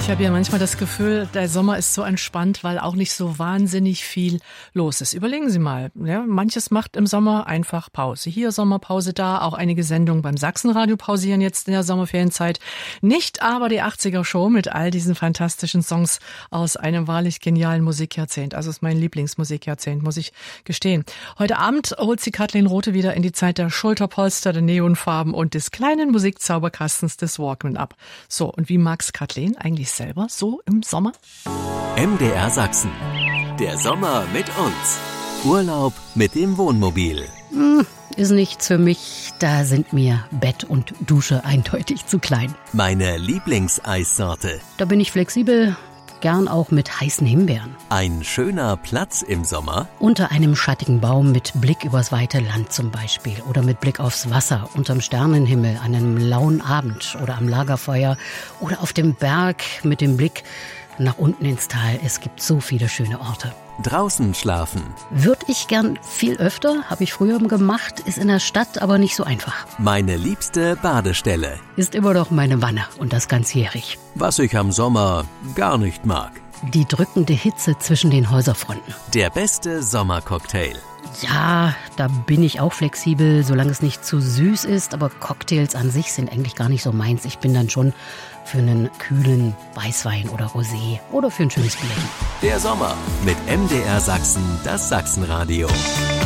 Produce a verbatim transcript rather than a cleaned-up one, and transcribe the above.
Ich habe ja manchmal das Gefühl, der Sommer ist so entspannt, weil auch nicht so wahnsinnig viel los ist. Überlegen Sie mal, ja, manches macht im Sommer einfach Pause. Hier Sommerpause, da auch einige Sendungen beim Sachsenradio pausieren jetzt in der Sommerferienzeit. Nicht aber die achtziger-Show mit all diesen fantastischen Songs aus einem wahrlich genialen Musikjahrzehnt. Also es ist mein Lieblingsmusikjahrzehnt, muss ich gestehen. Heute Abend holt sie Kathleen Rothe wieder in die Zeit der Schulterpolster, der Neonfarben und des kleinen Musikzauberkastens des Walkman ab. So, und wie mag's Kathleen eigentlich selber so im Sommer? M D R Sachsen. Der Sommer mit uns. Urlaub mit dem Wohnmobil. Hm, ist nichts für mich. Da sind mir Bett und Dusche eindeutig zu klein. Meine Lieblingseissorte. Da bin ich flexibel. Gern auch mit heißen Himbeeren. Ein schöner Platz im Sommer? Unter einem schattigen Baum mit Blick übers weite Land zum Beispiel. Oder mit Blick aufs Wasser, unterm Sternenhimmel, an einem lauen Abend oder am Lagerfeuer. Oder auf dem Berg mit dem Blick nach unten ins Tal. Es gibt so viele schöne Orte. Draußen schlafen. Würde ich gern viel öfter, habe ich früher gemacht, ist in der Stadt aber nicht so einfach. Meine liebste Badestelle. Ist immer noch meine Wanne und das ganzjährig. Was ich am Sommer gar nicht mag. Die drückende Hitze zwischen den Häuserfronten. Der beste Sommercocktail. Ja, da bin ich auch flexibel, solange es nicht zu süß ist. Aber Cocktails an sich sind eigentlich gar nicht so meins. Ich bin dann schon für einen kühlen Weißwein oder Rosé oder für ein schönes Bier. Der Sommer mit M D R Sachsen, das Sachsenradio.